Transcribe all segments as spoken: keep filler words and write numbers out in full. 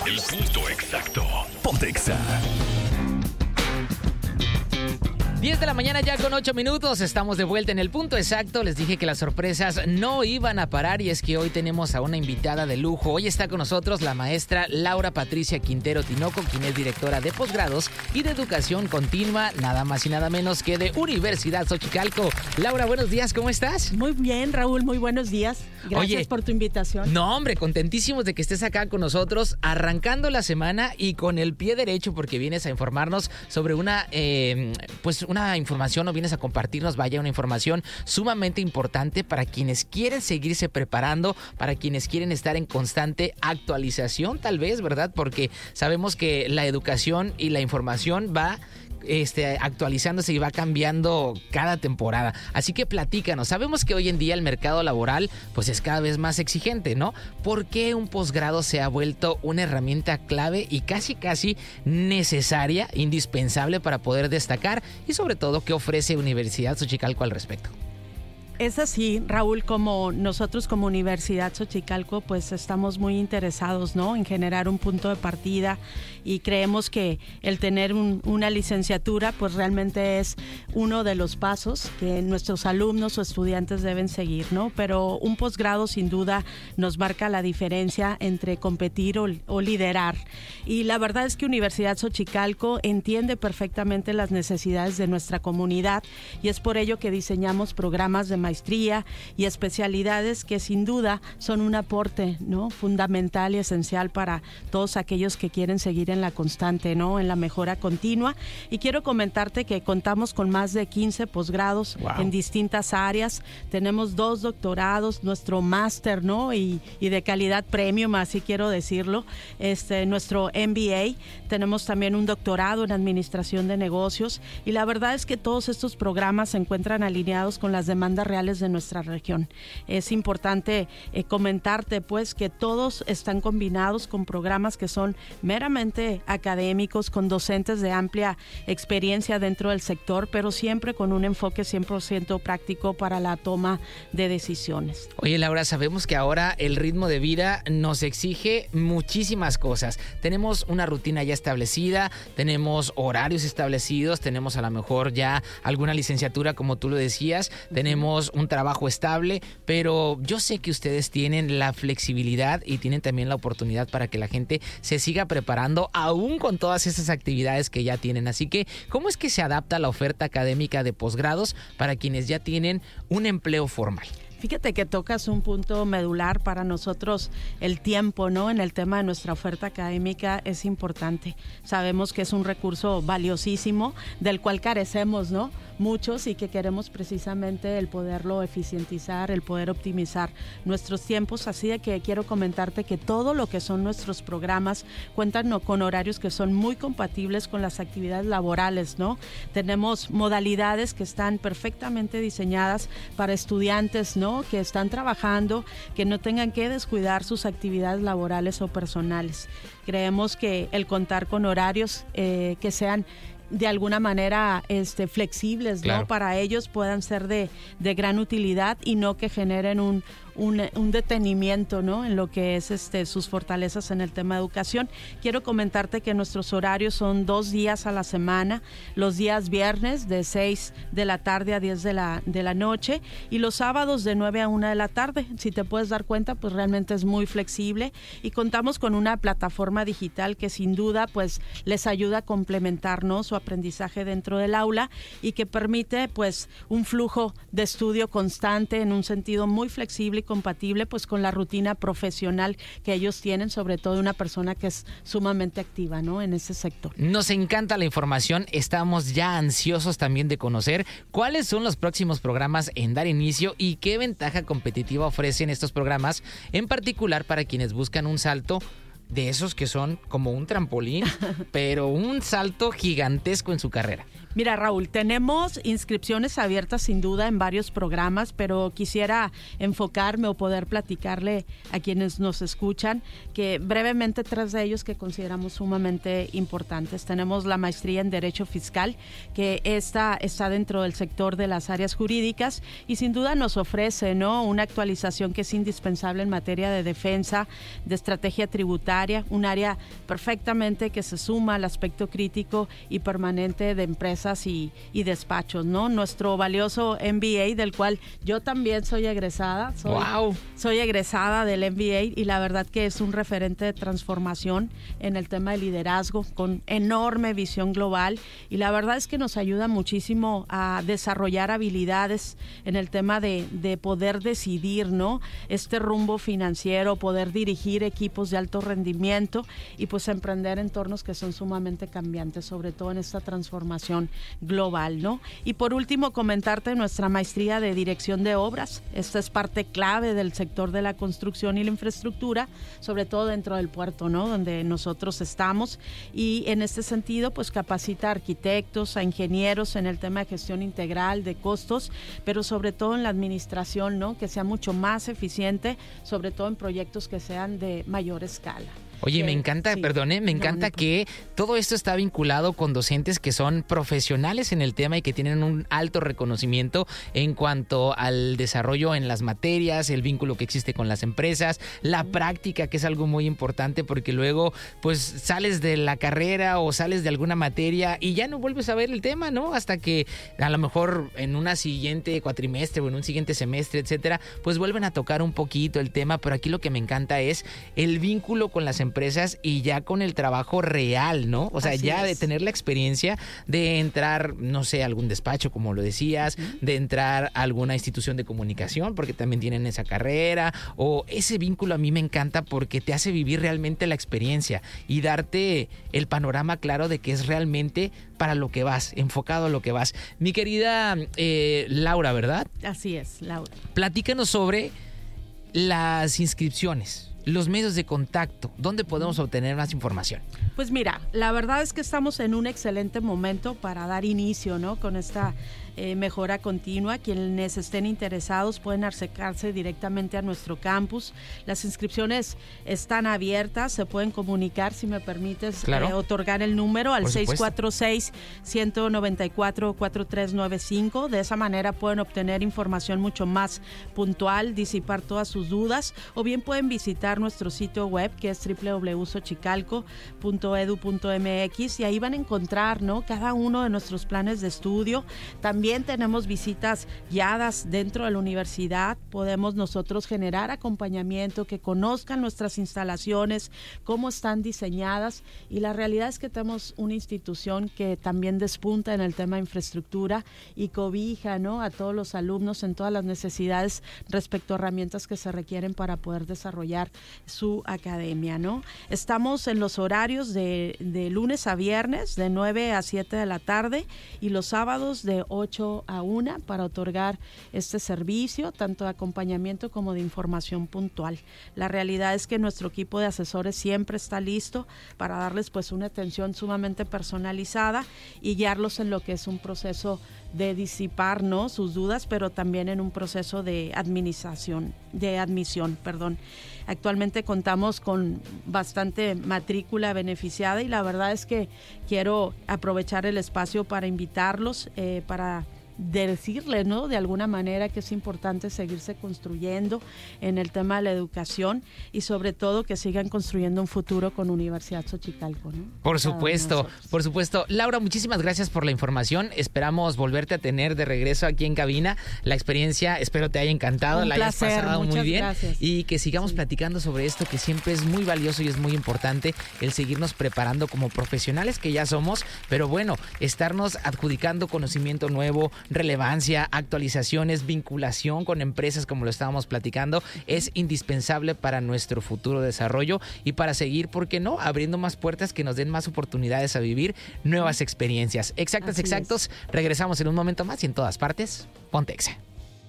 El punto exacto. Ponte Exa. diez de la mañana ya con ocho minutos, estamos de vuelta en el punto exacto. Les dije que las sorpresas no iban a parar y es que hoy tenemos a una invitada de lujo. Hoy está con nosotros la maestra Laura Patricia Quintero Tinoco, quien es directora de posgrados y de educación continua, nada más y nada menos que de Universidad Xochicalco. Laura, buenos días, ¿cómo estás? Muy bien, Raúl, muy buenos días. Gracias Oye, por tu invitación. No, hombre, contentísimos de que estés acá con nosotros, arrancando la semana y con el pie derecho, porque vienes a informarnos sobre una, eh, pues una información, o vienes a compartirnos, vaya, una información sumamente importante para quienes quieren seguirse preparando, para quienes quieren estar en constante actualización, tal vez, ¿verdad? Porque sabemos que la educación y la información va Este, actualizándose y va cambiando cada temporada. Así que platícanos. Sabemos que hoy en día el mercado laboral pues es cada vez más exigente, ¿no? ¿Por qué un posgrado se ha vuelto una herramienta clave y casi casi necesaria, indispensable para poder destacar? Y sobre todo, ¿qué ofrece Universidad Xochicalco al respecto? Es así, Raúl, como nosotros como Universidad Xochicalco pues estamos muy interesados, ¿no?, en generar un punto de partida y creemos que el tener un, una licenciatura pues realmente es uno de los pasos que nuestros alumnos o estudiantes deben seguir, ¿no? Pero un posgrado sin duda nos marca la diferencia entre competir o, o liderar. Y la verdad es que Universidad Xochicalco entiende perfectamente las necesidades de nuestra comunidad y es por ello que diseñamos programas de maestría y especialidades que sin duda son un aporte, ¿no?, fundamental y esencial para todos aquellos que quieren seguir en la constante, ¿no?, en la mejora continua. Y quiero comentarte que contamos con más de quince posgrados. Wow. En distintas áreas. Tenemos dos doctorados, nuestro máster, ¿no?, y, y de calidad premium, así quiero decirlo, este, nuestro M B A. Tenemos también un doctorado en administración de negocios y la verdad es que todos estos programas se encuentran alineados con las demandas reales de nuestra región. Es importante eh, comentarte pues que todos están combinados con programas que son meramente académicos, con docentes de amplia experiencia dentro del sector, pero siempre con un enfoque cien por ciento práctico para la toma de decisiones. Oye, Laura, sabemos que ahora el ritmo de vida nos exige muchísimas cosas. Tenemos una rutina ya establecida, tenemos horarios establecidos, tenemos a lo mejor ya alguna licenciatura, como tú lo decías, uh-huh. Tenemos un trabajo estable, pero yo sé que ustedes tienen la flexibilidad y tienen también la oportunidad para que la gente se siga preparando aún con todas esas actividades que ya tienen. Así que, ¿cómo es que se adapta la oferta académica de posgrados para quienes ya tienen un empleo formal? Fíjate que tocas un punto medular para nosotros. El tiempo, ¿no?, en el tema de nuestra oferta académica es importante. Sabemos que es un recurso valiosísimo del cual carecemos, ¿no?, muchos, y que queremos precisamente el poderlo eficientizar, el poder optimizar nuestros tiempos. Así de que quiero comentarte que todo lo que son nuestros programas cuentan no, con horarios que son muy compatibles con las actividades laborales, ¿no? Tenemos modalidades que están perfectamente diseñadas para estudiantes, ¿no?, que están trabajando, que no tengan que descuidar sus actividades laborales o personales. Creemos que el contar con horarios eh, que sean de alguna manera este, flexibles, claro, ¿no?, para ellos puedan ser de, de gran utilidad y no que generen un, un, un detenimiento, ¿no?, en lo que es este, sus fortalezas en el tema de educación. Quiero comentarte que nuestros horarios son dos días a la semana, los días viernes de seis de la tarde a diez de la, de la noche y los sábados de nueve a una de la tarde. Si te puedes dar cuenta, pues realmente es muy flexible y contamos con una plataforma digital que sin duda pues les ayuda a complementarnos su aprendizaje dentro del aula y que permite pues un flujo de estudio constante en un sentido muy flexible y compatible pues con la rutina profesional que ellos tienen, sobre todo una persona que es sumamente activa, ¿no?, en ese sector. Nos encanta la información, estamos ya ansiosos también de conocer cuáles son los próximos programas en dar inicio y qué ventaja competitiva ofrecen estos programas, en particular para quienes buscan un salto de esos que son como un trampolín, pero un salto gigantesco en su carrera. Mira, Raúl, tenemos inscripciones abiertas sin duda en varios programas, pero quisiera enfocarme o poder platicarle a quienes nos escuchan que brevemente tres de ellos que consideramos sumamente importantes. Tenemos la maestría en Derecho Fiscal, que esta está dentro del sector de las áreas jurídicas y sin duda nos ofrece, ¿no?, una actualización que es indispensable en materia de defensa, de estrategia tributaria, un área perfectamente que se suma al aspecto crítico y permanente de empresas Y, y despachos, ¿no? Nuestro valioso M B A, del cual yo también soy egresada. Soy, wow. soy egresada del M B A y la verdad que es un referente de transformación en el tema de liderazgo con enorme visión global y la verdad es que nos ayuda muchísimo a desarrollar habilidades en el tema de, de poder decidir, ¿no?, este rumbo financiero, poder dirigir equipos de alto rendimiento y pues emprender entornos que son sumamente cambiantes, sobre todo en esta transformación global, ¿no? Y por último, comentarte nuestra maestría de dirección de obras. Esta es parte clave del sector de la construcción y la infraestructura, sobre todo dentro del puerto, ¿no?, donde nosotros estamos. Y en este sentido, pues capacita a arquitectos, a ingenieros en el tema de gestión integral, de costos, pero sobre todo en la administración, ¿no?, que sea mucho más eficiente, sobre todo en proyectos que sean de mayor escala. Oye, que, me encanta, sí, perdone, me encanta no, no, que todo esto está vinculado con docentes que son profesionales en el tema y que tienen un alto reconocimiento en cuanto al desarrollo en las materias, el vínculo que existe con las empresas, la práctica, que es algo muy importante porque luego pues sales de la carrera o sales de alguna materia y ya no vuelves a ver el tema, ¿no? Hasta que a lo mejor en una siguiente cuatrimestre o en un siguiente semestre, etcétera, pues vuelven a tocar un poquito el tema, pero aquí lo que me encanta es el vínculo con las empresas y ya con el trabajo real, ¿no? O sea, Así ya es. de tener la experiencia de entrar, no sé, a algún despacho, como lo decías, uh-huh. de entrar a alguna institución de comunicación, porque también tienen esa carrera, o ese vínculo a mí me encanta porque te hace vivir realmente la experiencia y darte el panorama claro de que es realmente para lo que vas, enfocado a lo que vas. Mi querida eh, Laura, ¿verdad? Así es, Laura. Platícanos sobre las inscripciones, los medios de contacto, ¿dónde podemos obtener más información? Pues mira, la verdad es que estamos en un excelente momento para dar inicio, ¿no?, con esta eh, mejora continua. Quienes estén interesados pueden acercarse directamente a nuestro campus. Las inscripciones están abiertas, se pueden comunicar, si me permites, claro. eh, otorgar el número al seis cuatro seis, uno nueve cuatro, cuatro tres nueve cinco. De esa manera pueden obtener información mucho más puntual, disipar todas sus dudas, o bien pueden visitar nuestro sitio web, que es doble u doble u doble u punto xochicalco punto edu punto eme equis, y ahí van a encontrar, ¿no?, cada uno de nuestros planes de estudio. También tenemos visitas guiadas dentro de la universidad. Podemos nosotros generar acompañamiento, que conozcan nuestras instalaciones, cómo están diseñadas, y la realidad es que tenemos una institución que también despunta en el tema de infraestructura y cobija, ¿no?, a todos los alumnos en todas las necesidades respecto a herramientas que se requieren para poder desarrollar su academia, ¿no? Estamos en los horarios de, de lunes a viernes de nueve a siete de la tarde y los sábados de ocho a una para otorgar este servicio, tanto de acompañamiento como de información puntual. La realidad es que nuestro equipo de asesores siempre está listo para darles pues una atención sumamente personalizada y guiarlos en lo que es un proceso de disipar, ¿no?, sus dudas, pero también en un proceso de administración, de admisión, perdón. Actualmente contamos con bastante matrícula beneficiada y la verdad es que quiero aprovechar el espacio para invitarlos, eh, para decirles, ¿no?, de alguna manera que es importante seguirse construyendo en el tema de la educación y sobre todo que sigan construyendo un futuro con Universidad Xochicalco, ¿no? Por supuesto, por supuesto. Laura, muchísimas gracias por la información. Esperamos volverte a tener de regreso aquí en cabina. La experiencia, espero te haya encantado, un la placer, hayas pasado muy bien gracias. Y que sigamos sí. platicando sobre esto, que siempre es muy valioso y es muy importante el seguirnos preparando como profesionales que ya somos, pero bueno, estarnos adjudicando conocimiento nuevo, relevancia, actualizaciones, vinculación con empresas como lo estábamos platicando, es indispensable para nuestro futuro desarrollo y para seguir, ¿por qué no?, abriendo más puertas que nos den más oportunidades a vivir nuevas experiencias. Exactas, Así exactos. Es. Regresamos en un momento más y en todas partes, ponte Exa.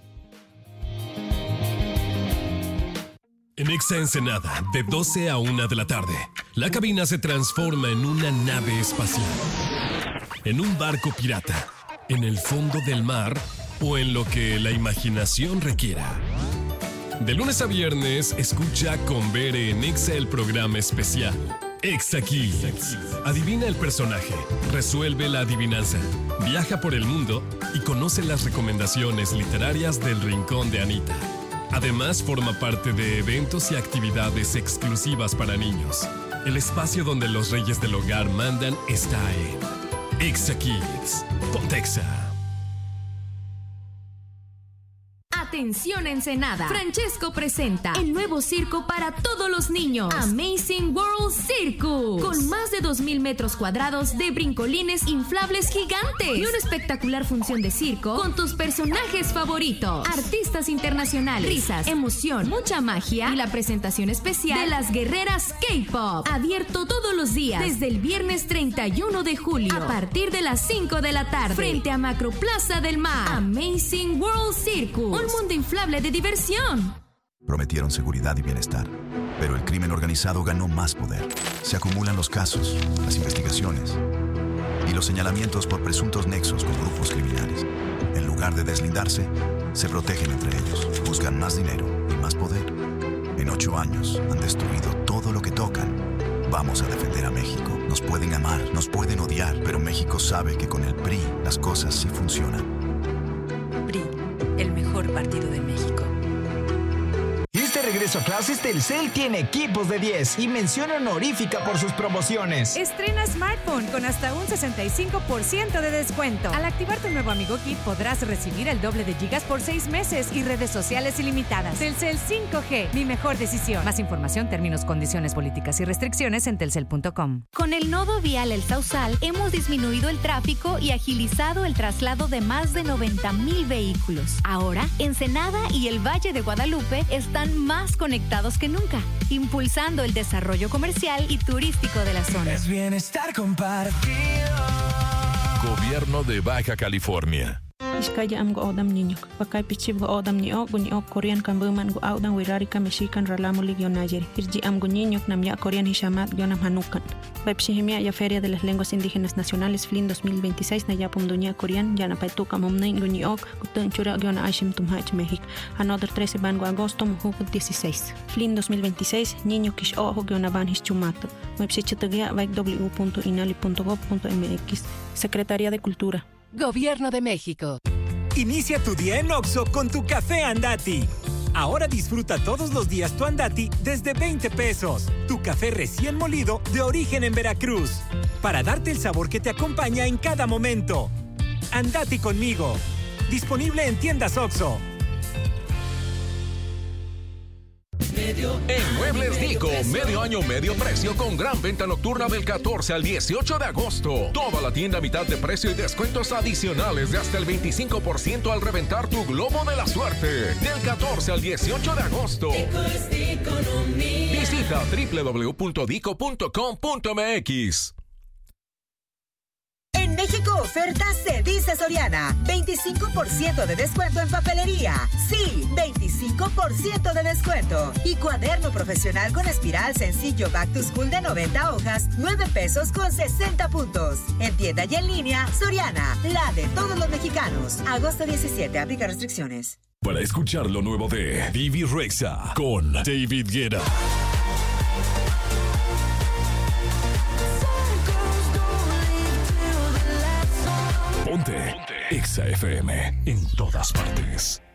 En Exa Ensenada, de doce a una de la tarde, la cabina se transforma en una nave espacial. en un barco pirata, en el fondo del mar o en lo que la imaginación requiera. De lunes a viernes, escucha con Bere en Exa el programa especial Exa Kids. Adivina el personaje, resuelve la adivinanza, viaja por el mundo y conoce las recomendaciones literarias del Rincón de Anita. Además, forma parte de eventos y actividades exclusivas para niños. El espacio donde los reyes del hogar mandan está en Exa Kids. Ponte Exa. Atención Ensenada, Francesco presenta el nuevo circo para todos los niños, Amazing World Circus, con más de dos mil metros cuadrados de brincolines inflables gigantes y una espectacular función de circo con tus personajes favoritos, artistas internacionales, risas, emoción, mucha magia y la presentación especial de las guerreras K-pop, abierto todos los días desde el viernes treinta y uno de julio a partir de las cinco de la tarde frente a Macroplaza del Mar. Amazing World Circus, un mundo inflable de diversión. Prometieron seguridad y bienestar, pero el crimen organizado ganó más poder. Se acumulan los casos, las investigaciones y los señalamientos por presuntos nexos con grupos criminales. En lugar de deslindarse, se protegen entre ellos, buscan más dinero y más poder. En ocho años han destruido todo lo que tocan. Vamos a defender a México. Nos pueden amar, nos pueden odiar, pero México sabe que con el P R I las cosas sí funcionan. P R I, el mejor partido de México. Este regreso a clases, Telcel tiene equipos de diez y mención honorífica por sus promociones. Estrena smartphone con hasta un sesenta y cinco por ciento de descuento. Al activar tu nuevo Amigo Kit podrás recibir el doble de gigas por seis meses y redes sociales ilimitadas. Telcel cinco G, mi mejor decisión. Más información, términos, condiciones, políticas y restricciones en telcel punto com. Con el nodo vial El Sausal hemos disminuido el tráfico y agilizado el traslado de más de noventa mil vehículos. Ahora, Ensenada y el Valle de Guadalupe están más conectados que nunca, impulsando el desarrollo comercial y turístico de la zona. Es bienestar compartido. Gobierno de Baja California. Iskaya am go odam ninyok. Pakai pichib go odam ni ok guni ok Korean kan buman go audan wirari ka Mexican ralamo ligio Nayer. Irji am go ninyok nam ya Korean hishamat gionam hanukan. Baipshihimia ya Feria de las Lenguas Indígenas Nacionales F L I N dos mil veintiséis na ya pumdunya Korean ya na paituka momnain guni ok gutun chura giona ashim tumhach México. Another trece ban go agosto muhu dieciséis. F L I N dos mil veintiséis niño kish ojo giona ban hischumato. Baipshichitagia baik w punto inali punto gov punto m x. Secretaría de Cultura. Gobierno de México. Inicia tu día en Oxxo con tu café Andati. Ahora disfruta todos los días tu Andati desde veinte pesos. Tu café recién molido de origen en Veracruz. Para darte el sabor que te acompaña en cada momento. Andati conmigo. Disponible en tiendas Oxxo. En Muebles Dico, medio año, medio precio con gran venta nocturna del catorce al dieciocho de agosto. Toda la tienda a mitad de precio y descuentos adicionales de hasta el veinticinco por ciento al reventar tu globo de la suerte. Del catorce al dieciocho de agosto. Visita doble u doble u doble u punto dico punto com punto m x. En México oferta se dice Soriana. veinticinco por ciento de descuento en papelería. Sí, veinticinco por ciento de descuento. Y cuaderno profesional con espiral sencillo Back to School de noventa hojas, nueve pesos con sesenta puntos. En tienda y en línea, Soriana, la de todos los mexicanos. Agosto diecisiete, aplica restricciones. Para escuchar lo nuevo de Vivi Rexa con David Guetta. Ponte Exa F M en todas partes.